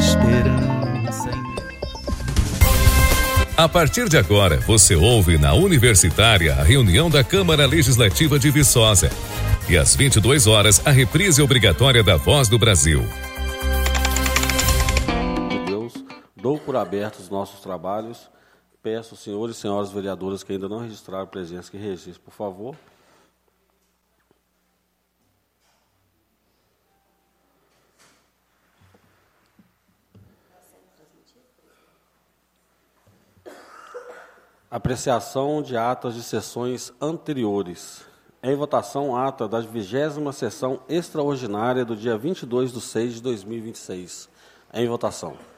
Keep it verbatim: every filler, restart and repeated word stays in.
esperança em Deus. A partir de agora, você ouve na Universitária a reunião da Câmara Legislativa de Viçosa. E às vinte e duas horas, a reprise obrigatória da Voz do Brasil. De Deus, dou por abertos os nossos trabalhos. Peço aos senhores e senhoras vereadoras que ainda não registraram presença que registrem, por favor. Apreciação de atas de sessões anteriores. Em votação, ata da vigésima sessão extraordinária do dia vinte e dois de seis de dois mil e vinte e seis. Em votação.